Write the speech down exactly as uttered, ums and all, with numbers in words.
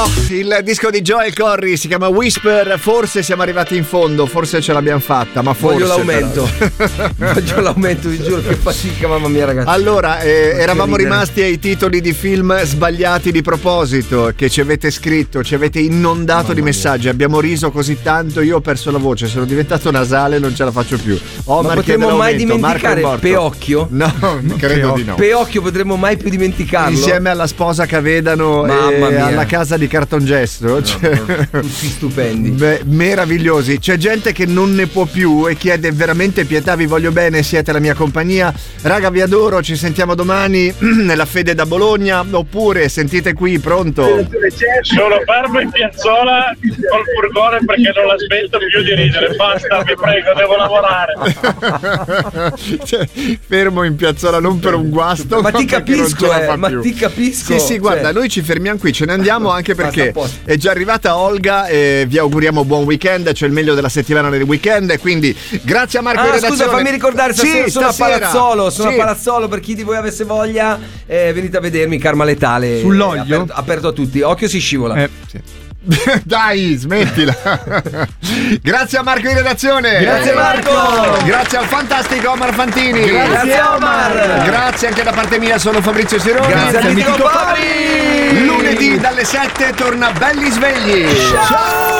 Il disco di Joel Corry si chiama Whisper. Forse siamo arrivati in fondo, forse ce l'abbiamo fatta, ma forse voglio l'aumento. Voglio l'aumento, vi giuro, che fatica, mamma mia, ragazzi. Allora, eh, eravamo rimasti ai titoli di film sbagliati di proposito, che ci avete scritto, ci avete inondato mamma di messaggi, mia. Abbiamo riso così tanto, io ho perso la voce, sono diventato nasale, non ce la faccio più. Oh, ma potremmo mai dimenticare Peocchio? No, credo di no. Peocchio potremmo mai più dimenticarlo? Insieme alla sposa che vedano e alla casa di cartongesso, no, cioè, tutti stupendi. Beh, meravigliosi. C'è gente che non ne può più e chiede veramente pietà, vi voglio bene, siete la mia compagnia, raga, vi adoro, ci sentiamo domani nella Fede da Bologna, oppure sentite qui, pronto? Sono fermo in piazzola col furgone perché non la smetto più di ridere, basta, vi prego, devo lavorare. Cioè, fermo in piazzola non per un guasto, ma ti capisco, eh, ma più. ti capisco. Sì, sì, guarda, cioè, noi ci fermiamo qui, ce ne andiamo anche perché è già arrivata Olga e vi auguriamo buon weekend, c'è il meglio della settimana nel weekend, quindi grazie a Marco ah, in redazione. Scusa, fammi ricordare, stasera sì, sono stasera. a Palazzolo, sono sì. a Palazzolo, per chi di voi avesse voglia, eh, venite a vedermi, Karma Letale. Sull'olio? Aperto, aperto a tutti, occhio si scivola. Eh, sì. Dai, smettila. Grazie a Marco in redazione. Grazie Marco. Grazie al fantastico Omar Fantini. Grazie Omar. Grazie anche da parte mia, sono Fabrizio Sironi. Grazie al mitico Fabri. Lunedì dalle sette torna Belli Svegli. Ciao.